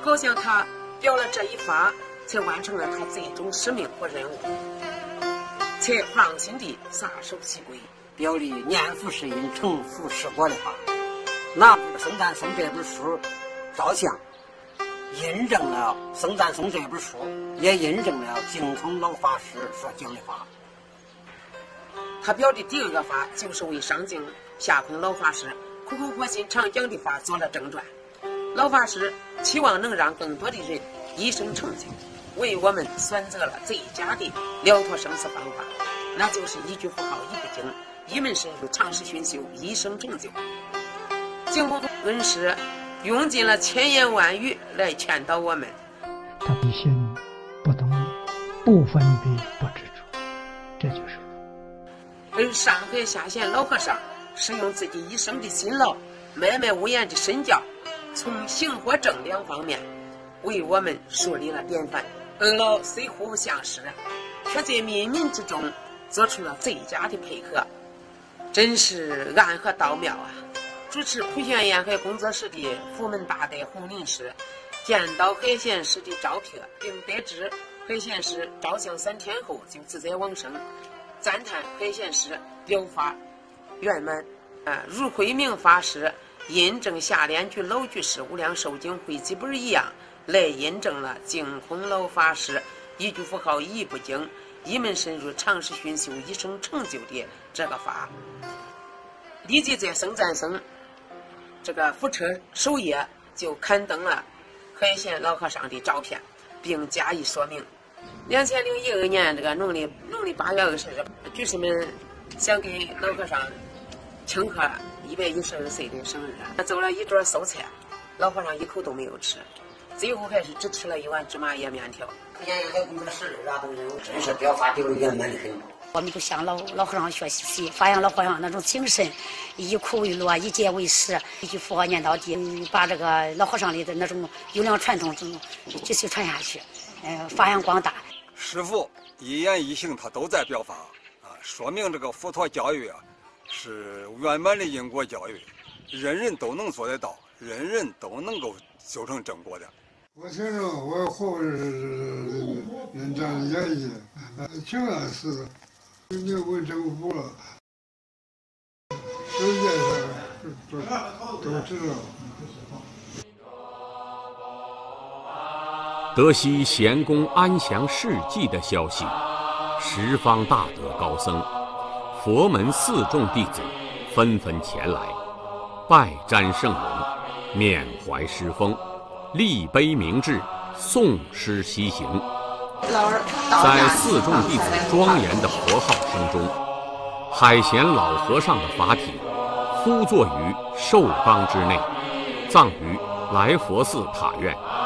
好像他表了这一法，才完成了他最终使命和任务，才放心地撒手西归， 表里念佛是因，成佛是果的话。拿僧赞颂这本书照相，印证了僧赞颂这本书，也印证了净空老法师所讲的话。 他表的第二个法，就是为上净下空老法师苦口婆心常讲的法做了正传。老法师期望能让更多的人一生成就，为我们选择了最佳的了脱生死方法，那就是一句佛号一不精，一门深入，长时熏修，一生成就。净空恩师用尽了千言万语来劝导我们， 他必心不动，不分别，不执着，这就是佛。 而上海下贤老和尚是用自己一生的辛劳，脉脉无言的身教，从行和正两方面为我们树立了典范。二老虽互不相识，却在冥冥之中做出了最佳的配合，真是暗合道妙啊！主持普贤沿海工作室的福门大德洪林师见到海贤师的照片，并得知海贤师照相3天后就自在往生，赞叹海贤师表法圆满。如慧明法师印证下联句老居士无量寿经汇集本一样，来印证了净空老法师一句佛号一不精，一门深入，长时熏修，一生成就的这个法。立即在僧赞僧这个福车首页就刊登了海贤老和尚的照片，并加以说明。2012年这个农历8月20日，居士们想给老和尚庆贺112岁的生日，做了一桌素菜，老和尚一口都没有吃，最后还是只吃了1碗芝麻叶面条。 沿海工作室的都人真是表法表圆满的很。 我们都向老和尚学习，发扬老和尚那种精神，以苦为乐，以戒为师，一句佛号念到底，把这个老和尚里的那种优良传统继续传下去，发扬光大。 师父一言一行他都在表法说明这个佛陀教育是圆满的因果教育，人人都能做得到，人人都能够修成正果的。 我承认我活是人这样演绎，情感是没有问政府了，世界上都知道。 得悉贤公安详事迹的消息，十方大德高僧、佛门4众弟子纷纷前来，拜瞻圣容，缅怀师风，立碑铭志，诵诗西行。在4众弟子庄严的佛号声中，海贤老和尚的法体敷坐于寿冈之内，葬于来佛寺塔院。